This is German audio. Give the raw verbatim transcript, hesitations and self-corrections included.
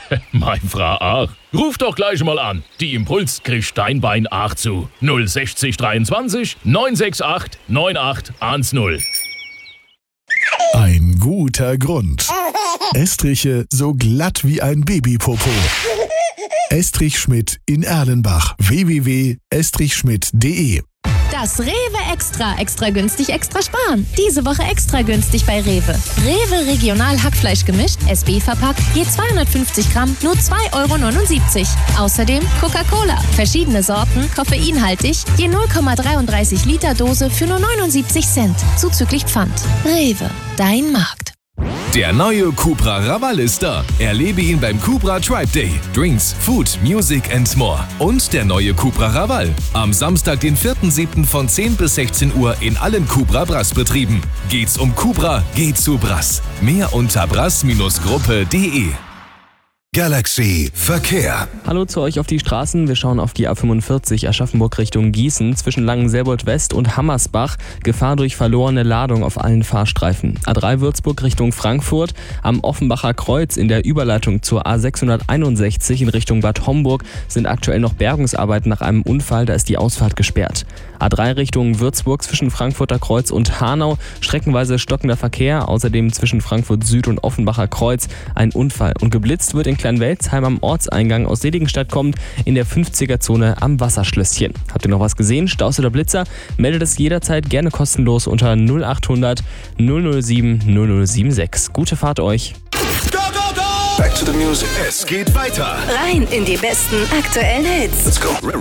Mein Frau auch. Ruf doch gleich mal an. Die Impuls kriegt dein Bein auch zu. null sechzig dreiundzwanzig neun sechs acht neun acht eins null. Ein guter Grund. Estriche so glatt wie ein Babypopo. Estrich Schmidt in Erlenbach. w w w punkt estrich schmidt punkt de. Das Rewe Extra. Extra günstig, extra sparen. Diese Woche extra günstig bei Rewe. Rewe Regional Hackfleisch gemischt, S B verpackt, je zweihundertfünfzig Gramm, nur zwei Euro neunundsiebzig. Außerdem Coca-Cola. Verschiedene Sorten, koffeinhaltig, je null Komma dreiunddreißig Liter Dose für nur neunundsiebzig Cent. Zuzüglich Pfand. Rewe, dein Markt. Der neue Cupra Raval ist da. Erlebe ihn beim Cupra Tribe Day. Drinks, Food, Music and more. Und der neue Cupra Raval. Am Samstag, den vierten siebten von zehn bis sechzehn Uhr in allen Cupra Brass-Betrieben. Geht's um Cupra, geht's zu Brass. Mehr unter brass Gruppe punkt de. Galaxy Verkehr. Hallo zu euch auf die Straßen. Wir schauen auf die A fünfundvierzig Aschaffenburg Richtung Gießen zwischen Langenselbold West und Hammersbach. Gefahr durch verlorene Ladung auf allen Fahrstreifen. A drei Würzburg Richtung Frankfurt. Am Offenbacher Kreuz in der Überleitung zur A sechshunderteinundsechzig in Richtung Bad Homburg sind aktuell noch Bergungsarbeiten nach einem Unfall. Da ist die Ausfahrt gesperrt. A drei Richtung Würzburg zwischen Frankfurter Kreuz und Hanau. Streckenweise stockender Verkehr. Außerdem zwischen Frankfurt Süd und Offenbacher Kreuz ein Unfall. Und geblitzt wird in Kleinwelzheim am Ortseingang aus Seligenstadt kommt in der fünfziger-Zone am Wasserschlösschen. Habt ihr noch was gesehen? Staus oder Blitzer? Meldet es jederzeit gerne kostenlos unter null achthundert null null sieben null null sieben sechs. Gute Fahrt euch! Go, go, go! Back to the music. Es geht weiter. Rein in die besten aktuellen Hits. Let's go.